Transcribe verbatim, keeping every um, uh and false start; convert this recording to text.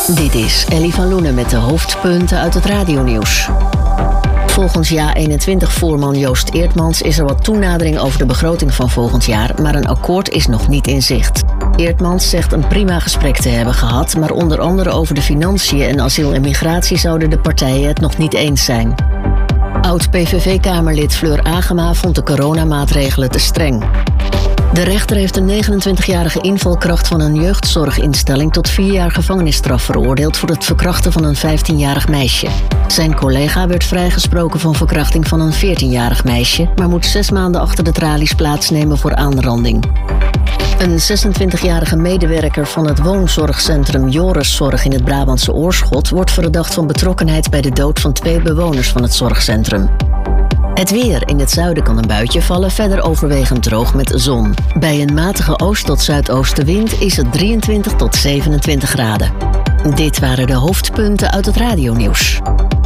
Dit is Ellie van Loenen met de hoofdpunten uit het radionieuws. Volgens Ja eenentwintig-voorman Joost Eertmans is er wat toenadering over de begroting van volgend jaar, maar een akkoord is nog niet in zicht. Eertmans zegt een prima gesprek te hebben gehad, maar onder andere over de financiën en asiel en migratie zouden de partijen het nog niet eens zijn. Oud-P V V-kamerlid Fleur Agema vond de coronamaatregelen te streng. De rechter heeft een negenentwintigjarige invalkracht van een jeugdzorginstelling tot vier jaar gevangenisstraf veroordeeld voor het verkrachten van een vijftienjarig meisje. Zijn collega werd vrijgesproken van verkrachting van een veertienjarig meisje, maar moet zes maanden achter de tralies plaatsnemen voor aanranding. Een zesentwintigjarige medewerker van het woonzorgcentrum Joriszorg in het Brabantse Oorschot wordt verdacht van betrokkenheid bij de dood van twee bewoners van het zorgcentrum. Het weer. In het zuiden kan een buitje vallen, verder overwegend droog met zon. Bij een matige oost- tot zuidoostenwind is het drieëntwintig tot zevenentwintig graden. Dit waren de hoofdpunten uit het radionieuws.